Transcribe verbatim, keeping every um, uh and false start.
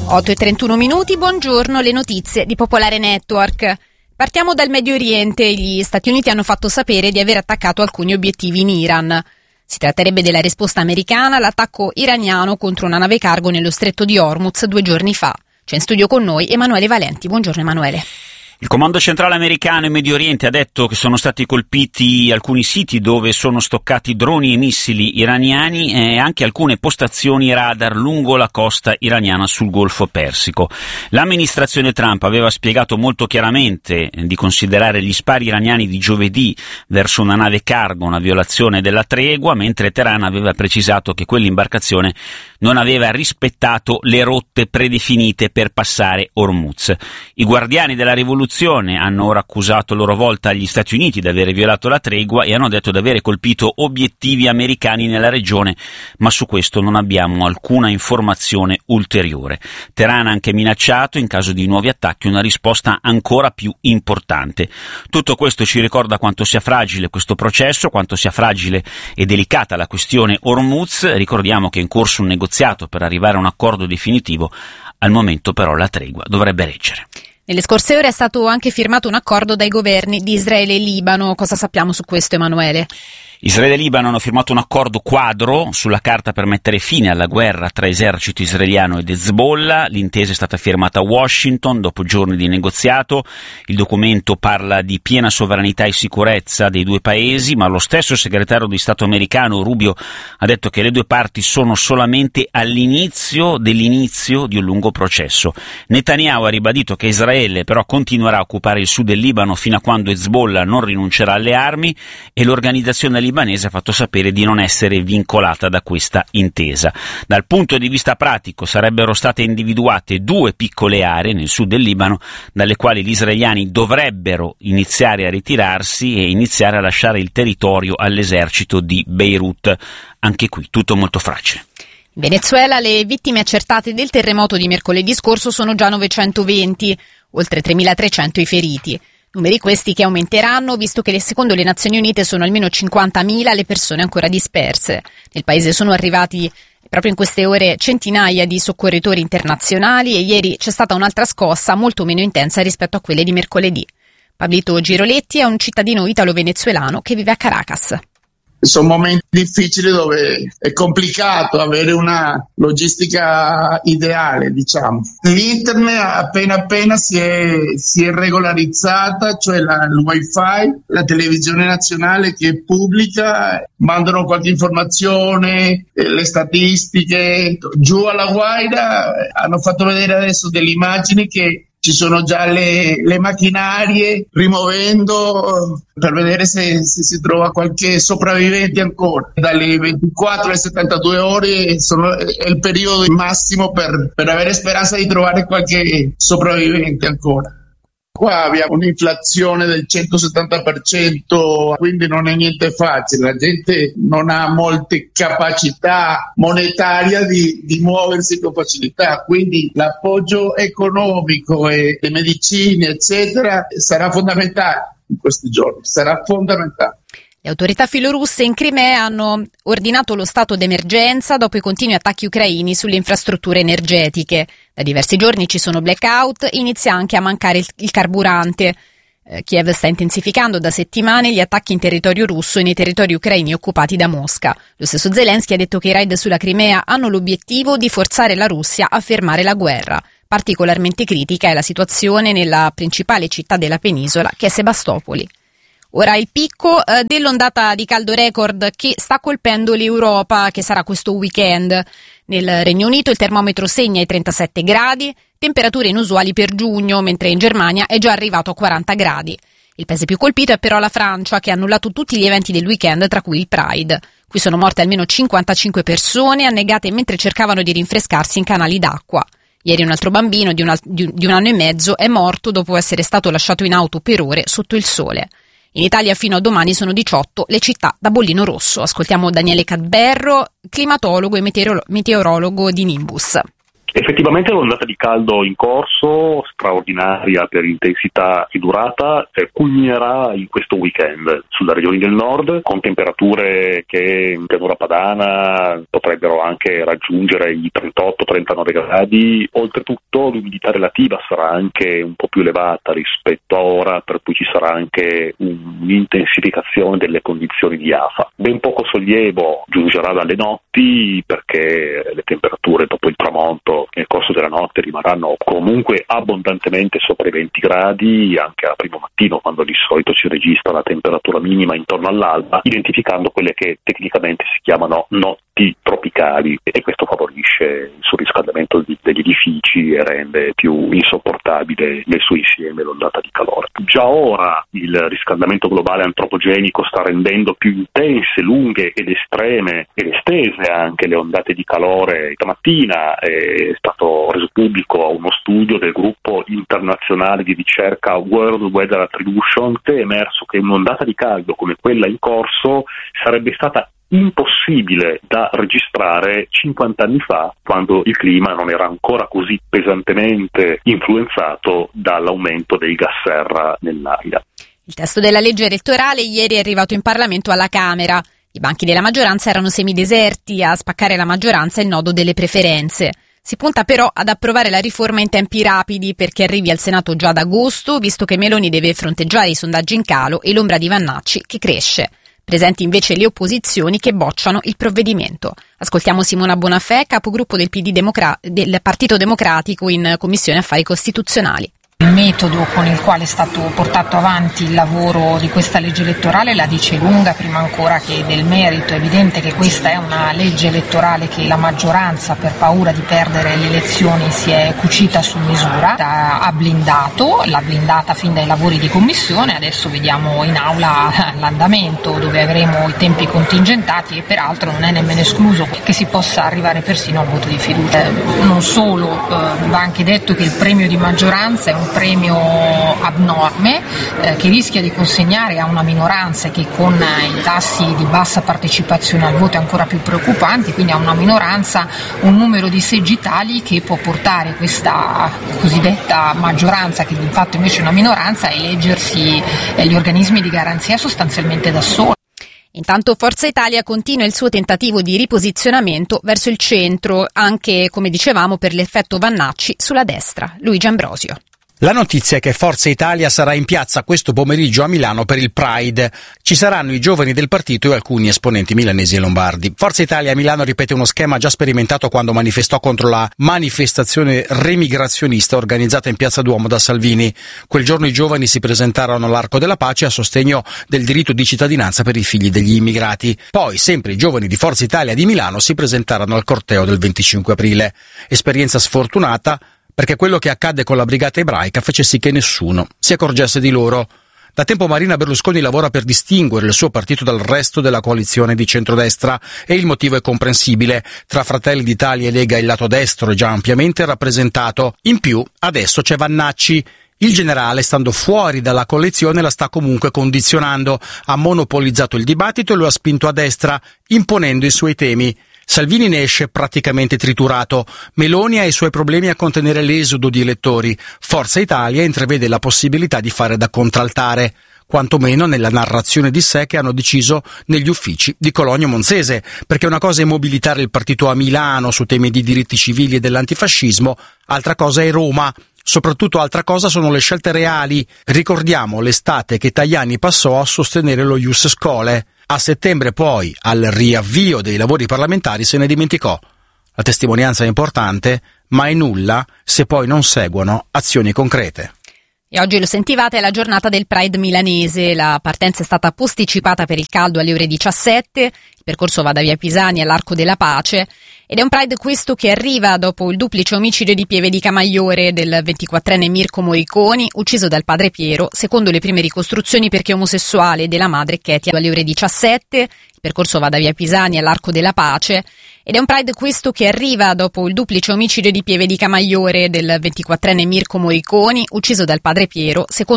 otto e trentuno minuti, buongiorno, le notizie di Popolare Network. Partiamo dal Medio Oriente. Gli Stati Uniti hanno fatto sapere di aver attaccato alcuni obiettivi in Iran. Si tratterebbe della risposta americana all'attacco iraniano contro una nave cargo nello stretto di Hormuz due giorni fa. C'è in studio con noi Emanuele Valenti. Buongiorno Emanuele. Il Comando Centrale Americano in Medio Oriente ha detto che sono stati colpiti alcuni siti dove sono stoccati droni e missili iraniani e anche alcune postazioni radar lungo la costa iraniana sul Golfo Persico. L'amministrazione Trump aveva spiegato molto chiaramente di considerare gli spari iraniani di giovedì verso una nave cargo una violazione della tregua, mentre Teheran aveva precisato che quell'imbarcazione non aveva rispettato le rotte predefinite per passare Hormuz. I guardiani della rivoluzione hanno ora accusato a loro volta gli Stati Uniti di aver violato la tregua e hanno detto di avere colpito obiettivi americani nella regione, ma su questo non abbiamo alcuna informazione ulteriore. Teheran ha anche minacciato, in caso di nuovi attacchi, una risposta ancora più importante. Tutto questo ci ricorda quanto sia fragile questo processo, quanto sia fragile e delicata la questione Hormuz. Ricordiamo che è in corso un negoziato per arrivare a un accordo definitivo. Al momento però la tregua dovrebbe reggere. Nelle scorse ore è stato anche firmato un accordo dai governi di Israele e Libano. Cosa sappiamo su questo, Emanuele? Israele e Libano hanno firmato un accordo quadro sulla carta per mettere fine alla guerra tra esercito israeliano ed Hezbollah. L'intesa è stata firmata a Washington dopo giorni di negoziato. Il documento parla di piena sovranità e sicurezza dei due paesi, ma lo stesso segretario di Stato americano Rubio ha detto che le due parti sono solamente all'inizio dell'inizio di un lungo processo. Netanyahu ha ribadito che Israele però continuerà a occupare il sud del Libano fino a quando Hezbollah non rinuncerà alle armi, e l'organizzazione libanese ha fatto sapere di non essere vincolata da questa intesa. Dal punto di vista pratico sarebbero state individuate due piccole aree nel sud del Libano dalle quali gli israeliani dovrebbero iniziare a ritirarsi e iniziare a lasciare il territorio all'esercito di Beirut. Anche qui tutto molto fragile. In Venezuela le vittime accertate del terremoto di mercoledì scorso sono già novecentoventi, oltre tremilatrecento i feriti. Numeri questi che aumenteranno visto che secondo le Nazioni Unite sono almeno cinquantamila le persone ancora disperse. Nel paese sono arrivati proprio in queste ore centinaia di soccorritori internazionali e ieri c'è stata un'altra scossa molto meno intensa rispetto a quelle di mercoledì. Pablito Giroletti è un cittadino italo-venezuelano che vive a Caracas. Sono momenti difficili dove è complicato avere una logistica ideale, diciamo. L'internet appena appena si è, si è regolarizzata, cioè la, il wifi, la televisione nazionale che è pubblica, mandano qualche informazione, eh, le statistiche. Giù alla Guaira hanno fatto vedere adesso delle immagini che ci sono già le, le macchinarie rimuovendo per vedere se, se si trova qualche sopravvivente ancora. Dalle ventiquattro alle settantadue ore sono, è il periodo massimo per, per avere speranza di trovare qualche sopravvivente ancora. Qua abbiamo un'inflazione del centosettanta per cento, quindi non è niente facile. La gente non ha molte capacità monetarie di, di muoversi con facilità, quindi l'appoggio economico e le medicine, eccetera, sarà fondamentale in questi giorni, sarà fondamentale. Le autorità filorusse in Crimea hanno ordinato lo stato d'emergenza dopo i continui attacchi ucraini sulle infrastrutture energetiche. Da diversi giorni ci sono blackout, inizia anche a mancare il, il carburante. Eh, Kiev sta intensificando da settimane gli attacchi in territorio russo e nei territori ucraini occupati da Mosca. Lo stesso Zelensky ha detto che i raid sulla Crimea hanno l'obiettivo di forzare la Russia a fermare la guerra. Particolarmente critica è la situazione nella principale città della penisola, che è Sebastopoli. Ora il picco eh, dell'ondata di caldo record che sta colpendo l'Europa, che sarà questo weekend. Nel Regno Unito il termometro segna i trentasette gradi, temperature inusuali per giugno, mentre in Germania è già arrivato a quaranta gradi. Il paese più colpito è però la Francia, che ha annullato tutti gli eventi del weekend, tra cui il Pride. Qui sono morte almeno cinquantacinque persone, annegate mentre cercavano di rinfrescarsi in canali d'acqua. Ieri un altro bambino di un, di un anno e mezzo è morto dopo essere stato lasciato in auto per ore sotto il sole. In Italia fino a domani sono diciotto le città da bollino rosso. Ascoltiamo Daniele Cadberro, climatologo e meteorolo- meteorologo di Nimbus. Effettivamente l'ondata di caldo in corso, straordinaria per intensità e durata, eh, culminerà in questo weekend sulle regioni del nord, con temperature che in pianura padana potrebbero anche raggiungere i trentotto trentanove gradi. Oltretutto l'umidità relativa sarà anche un po' più elevata rispetto a ora, per cui ci sarà anche un'intensificazione delle condizioni di afa. Ben poco sollievo giungerà dalle notti, perché le temperature dopo il tramonto nel corso della notte rimarranno comunque abbondantemente sopra i venti gradi, anche al primo mattino, quando di solito si registra la temperatura minima intorno all'alba, identificando quelle che tecnicamente si chiamano notti tropicali, e questo favorisce il surriscaldamento degli edifici e rende più insopportabile nel suo insieme l'ondata di calore. Già ora il riscaldamento globale antropogenico sta rendendo più intense, lunghe ed estreme ed estese anche le ondate di calore. Stamattina è stato reso pubblico uno studio del gruppo internazionale di ricerca World Weather Attribution, che è emerso che un'ondata di caldo come quella in corso sarebbe stata impossibile da registrare cinquanta anni fa, quando il clima non era ancora così pesantemente influenzato dall'aumento dei gas serra nell'aria. Il testo della legge elettorale ieri è arrivato in Parlamento alla Camera. I banchi della maggioranza erano semideserti, a spaccare la maggioranza il nodo delle preferenze. Si punta però ad approvare la riforma in tempi rapidi, perché arrivi al Senato già ad agosto, visto che Meloni deve fronteggiare i sondaggi in calo e l'ombra di Vannacci che cresce. Presenti invece le opposizioni che bocciano il provvedimento. Ascoltiamo Simona Bonafè, capogruppo del P D Democra- del Partito Democratico in Commissione Affari Costituzionali. Il metodo con il quale è stato portato avanti il lavoro di questa legge elettorale la dice lunga, prima ancora che del merito. È evidente che questa è una legge elettorale che la maggioranza, per paura di perdere le elezioni, si è cucita su misura, ha blindato, l'ha blindata fin dai lavori di commissione. Adesso vediamo in aula l'andamento, dove avremo i tempi contingentati, e peraltro non è nemmeno escluso che si possa arrivare persino al voto di fiducia. Non solo, eh, va anche detto che il premio di maggioranza è un premio abnorme eh, che rischia di consegnare a una minoranza che con i tassi di bassa partecipazione al voto è ancora più preoccupanti, quindi a una minoranza un numero di seggi tali che può portare questa cosiddetta maggioranza, che di fatto invece è una minoranza, a eleggersi eh, gli organismi di garanzia sostanzialmente da sola. Intanto Forza Italia continua il suo tentativo di riposizionamento verso il centro, anche, come dicevamo, per l'effetto Vannacci sulla destra. Luigi Ambrosio. La notizia è che Forza Italia sarà in piazza questo pomeriggio a Milano per il Pride. Ci saranno i giovani del partito e alcuni esponenti milanesi e lombardi. Forza Italia a Milano ripete uno schema già sperimentato quando manifestò contro la manifestazione remigrazionista organizzata in Piazza Duomo da Salvini. Quel giorno i giovani si presentarono all'Arco della Pace a sostegno del diritto di cittadinanza per i figli degli immigrati. Poi sempre i giovani di Forza Italia di Milano si presentarono al corteo del venticinque aprile. Esperienza sfortunata, perché quello che accadde con la brigata ebraica fece sì che nessuno si accorgesse di loro. Da tempo Marina Berlusconi lavora per distinguere il suo partito dal resto della coalizione di centrodestra, e il motivo è comprensibile. Tra Fratelli d'Italia e Lega il lato destro è già ampiamente rappresentato. In più, adesso c'è Vannacci. Il generale, stando fuori dalla coalizione, la sta comunque condizionando. Ha monopolizzato il dibattito e lo ha spinto a destra, imponendo i suoi temi. Salvini ne esce praticamente triturato. Meloni ha i suoi problemi a contenere l'esodo di elettori. Forza Italia intravede la possibilità di fare da contraltare, quantomeno nella narrazione di sé che hanno deciso negli uffici di Cologno Monzese, perché una cosa è mobilitare il partito a Milano su temi di diritti civili e dell'antifascismo, altra cosa è Roma. Soprattutto altra cosa sono le scelte reali. Ricordiamo l'estate che Tajani passò a sostenere lo Ius Scholae. A settembre poi, al riavvio dei lavori parlamentari, se ne dimenticò. La testimonianza è importante, ma è nulla se poi non seguono azioni concrete. E oggi lo sentivate, è la giornata del Pride milanese. La partenza è stata posticipata per il caldo alle ore diciassette. Il percorso va da via Pisani all'Arco della Pace. Ed è un Pride questo che arriva dopo il duplice omicidio di Pieve di Camaiore del ventiquattrenne Mirko Moriconi, ucciso dal padre Piero, secondo le prime ricostruzioni perché omosessuale, e della madre Katia. Alle ore diciassette. Il percorso va da via Pisani all'Arco della Pace. Ed è un Pride questo che arriva dopo il duplice omicidio di Pieve di Camaiore del ventiquattrenne Mirko Moriconi, ucciso dal padre Piero, secondo